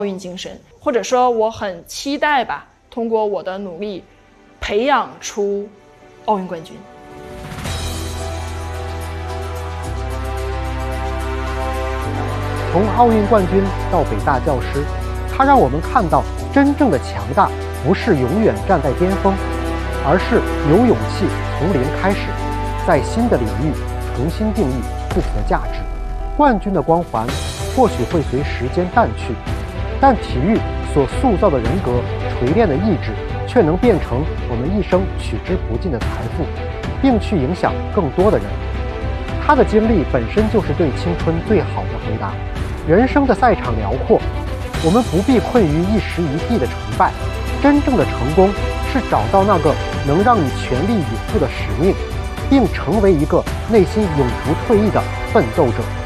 运精神，或者说我很期待吧，通过我的努力培养出奥运冠军。 从奥运冠军到北大教师，他让我们看到真正的强大不是永远站在巅峰，而是有勇气从零开始，在新的领域重新定义自己的价值。冠军的光环或许会随时间淡去，但体育所塑造的人格、锤炼的意志，却能变成我们一生取之不尽的财富，并去影响更多的人。他的经历本身就是对青春最好的回答。人生的赛场辽阔，我们不必困于一时一地的成败，真正的成功是找到那个能让你全力以赴的使命，并成为一个内心永不退役的奋斗者。